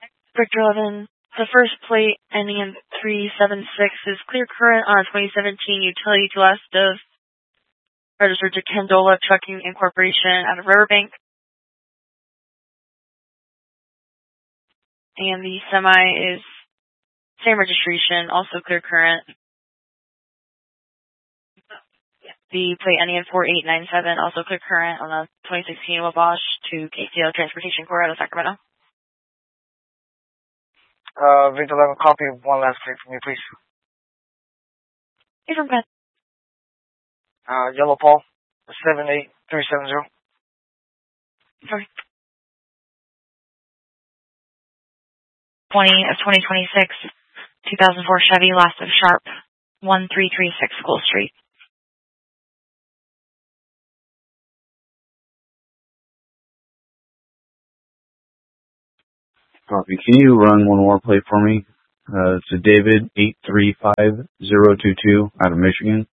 Victor 11, the first plate ending in 376 is clear current on a 2017 utility to west of registered to Candola Trucking Incorporation out of Riverbank. And the semi is same registration, also clear current. The plate ending in 4897, also clear current on a 2016 Wabash to KCL Transportation Corps out of Sacramento. Victor 11, copy one last plate for me, please. From Penn. Yellow Paul, 78370. Sorry. 2026, 2004 Chevy, last of Sharp, 1336 School Street. Copy. Can you run one more plate for me? It's a David 835022 out of Michigan.